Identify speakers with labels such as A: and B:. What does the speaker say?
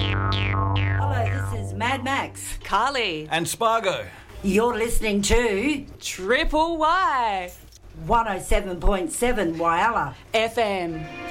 A: Hello, this is Mad Max.
B: Carly.
C: And Spargo.
A: You're listening to
B: Triple Y.
A: 107.7 Whyalla
B: FM.